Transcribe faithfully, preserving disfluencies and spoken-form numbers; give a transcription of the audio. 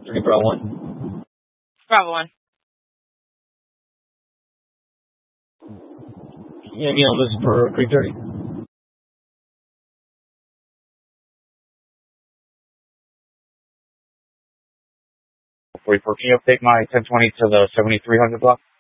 three Bravo one. Bravo one. Yeah, you know, this is for three thirty. forty-four, can you update my ten twenty to the seventy-three hundred block?